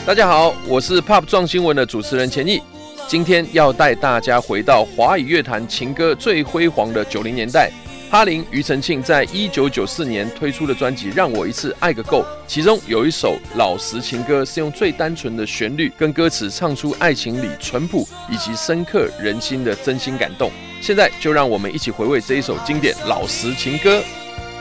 大家好，我是 Pop 撞新闻的主持人钱毅，今天要带大家回到华语乐坛情歌最辉煌的90年代。哈林、庾澄庆在1994年推出的专辑《让我一次爱个够》，其中有一首老实情歌是用最单纯的旋律跟歌词唱出爱情里淳朴以及深刻人心的真心感动。现在就让我们一起回味这一首经典老实情歌。